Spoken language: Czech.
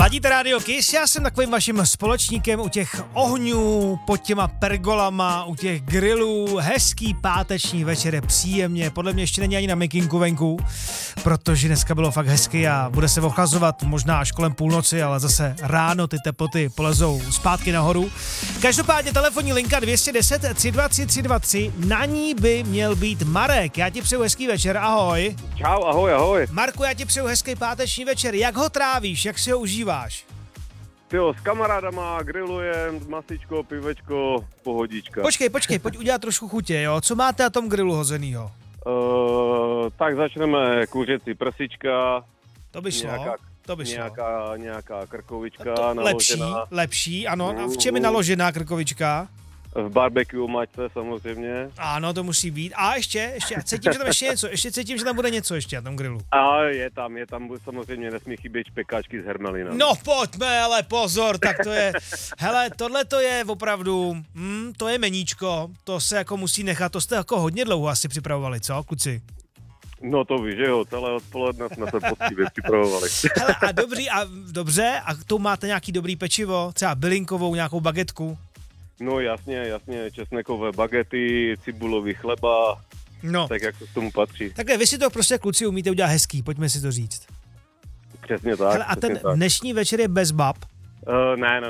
Ladíte rádio Kiss, já jsem takovým vaším společníkem u těch ohňů, pod těma pergolama, u těch grillů. Hezký páteční večer je příjemně, podle mě ještě není ani na mikinku venku, protože dneska bylo fakt hezky a bude se ochlazovat možná až kolem půlnoci, ale zase ráno ty teploty polezou zpátky nahoru. Každopádně telefonní linka 210 323 323, na ní by měl být Marek. Já ti přeju hezký večer, ahoj. Čau, ahoj. Marku, já ti přeju hezký páteční večer, jak ho trávíš, jak si ho užíváš? Tyjo, s kamarádama grilujem, masičko, pivečko, pohodička. Počkej, pojď udělat trošku chutě, jo? Co máte na tom grilu hozenýho? Tak začneme kuřecí prsička. To by šlo, Nějaká krkovička to naložená. lepší, ano. A v čem je naložená krkovička? V barbecue mačce samozřejmě. Ano, to musí být. A ještě, cítím, že tam ještě cítím, že tam bude něco ještě na tom grilu. A je tam samozřejmě nesmí chybět špekáčky s hermelinou. No pojďme, ale pozor, tak to je, hele, tohle to je opravdu, to je meníčko, to se jako musí nechat, to jste jako hodně dlouho asi připravovali, co, kluci? No to víš, že jo, celé odpoledne jsme se poctivě připravovali. Hele, dobře, a tu máte nějaký dobrý pečivo, třeba bylinkovou, nějakou bagetku? No jasně, česnekové bagety, cibulový chleba, No. tak jak to k tomu patří. Takhle, vy si to prostě kluci umíte udělat hezký, pojďme si to říct. Přesně tak. Hele, a ten dnešní večer je bez bab? Ne,